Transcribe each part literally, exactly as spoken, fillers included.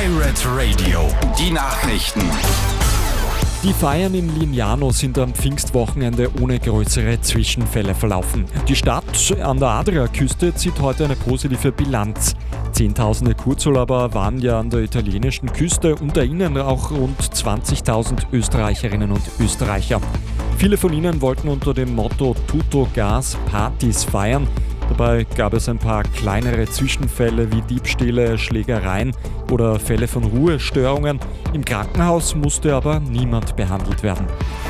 Pirate Radio, die Nachrichten. Die Feiern in Lignano sind am Pfingstwochenende ohne größere Zwischenfälle verlaufen. Die Stadt an der Adriaküste zieht heute eine positive Bilanz. Zehntausende Kurzurlauber waren ja an der italienischen Küste, unter ihnen auch rund zwanzigtausend Österreicherinnen und Österreicher. Viele von ihnen wollten unter dem Motto Tutto Gas Partys feiern. Dabei gab es ein paar kleinere Zwischenfälle wie Diebstähle, Schlägereien oder Fälle von Ruhestörungen. Im Krankenhaus musste aber niemand behandelt werden.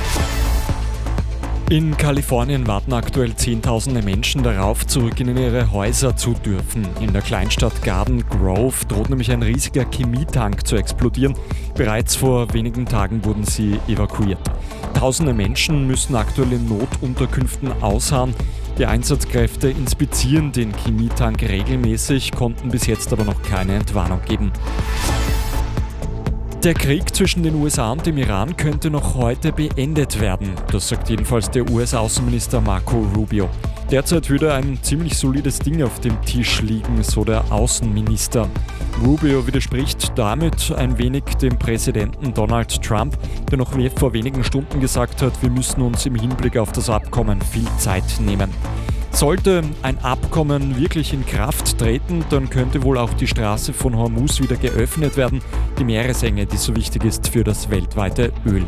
In Kalifornien warten aktuell Zehntausende Menschen darauf, zurück in ihre Häuser zu dürfen. In der Kleinstadt Garden Grove droht nämlich ein riesiger Chemietank zu explodieren. Bereits vor wenigen Tagen wurden sie evakuiert. Tausende Menschen müssen aktuell in Notunterkünften ausharren. Die Einsatzkräfte inspizieren den Chemietank regelmäßig, konnten bis jetzt aber noch keine Entwarnung geben. Der Krieg zwischen den U S A und dem Iran könnte noch heute beendet werden. Das sagt jedenfalls der U S-Außenminister Marco Rubio. Derzeit würde ein ziemlich solides Ding auf dem Tisch liegen, so der Außenminister. Rubio widerspricht damit ein wenig dem Präsidenten Donald Trump, der noch vor wenigen Stunden gesagt hat, wir müssen uns im Hinblick auf das Abkommen viel Zeit nehmen. Sollte ein Abkommen wirklich in Kraft treten, dann könnte wohl auch die Straße von Hormuz wieder geöffnet werden, die Meeresenge, die so wichtig ist für das weltweite Öl.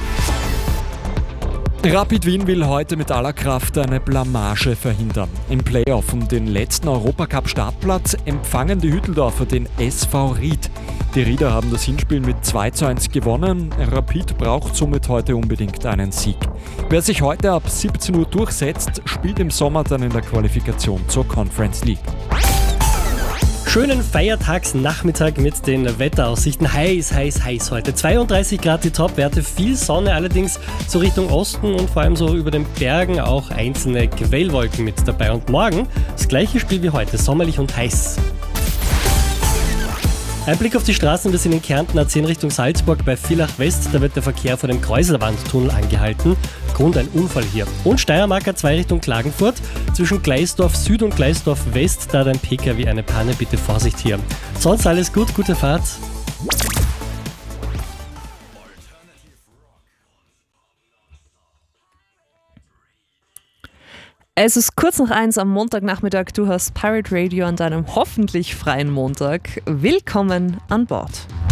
Rapid Wien will heute mit aller Kraft eine Blamage verhindern. Im Playoff um den letzten Europacup-Startplatz empfangen die Hütteldorfer den S V Ried. Die Rieder haben das Hinspiel mit zwei zu eins gewonnen. Rapid braucht somit heute unbedingt einen Sieg. Wer sich heute ab siebzehn Uhr durchsetzt, spielt im Sommer dann in der Qualifikation zur Conference League. Schönen Feiertagsnachmittag mit den Wetteraussichten. Heiß, heiß, heiß heute. zweiunddreißig Grad die Topwerte, viel Sonne, allerdings so Richtung Osten und vor allem so über den Bergen auch einzelne Quellwolken mit dabei. Und morgen das gleiche Spiel wie heute, sommerlich und heiß. Ein Blick auf die Straßen, wir sind in Kärnten A zehn Richtung Salzburg bei Villach West, da wird der Verkehr vor dem Kräuselwandtunnel angehalten. Grund ein Unfall hier. Und Steiermark A zwei Richtung Klagenfurt, zwischen Gleisdorf Süd und Gleisdorf West, da hat ein P K W eine Panne, bitte Vorsicht hier. Sonst alles gut, gute Fahrt. Es ist kurz nach eins am Montagnachmittag. Du hörst Pirate Radio an deinem hoffentlich freien Montag. Willkommen an Bord.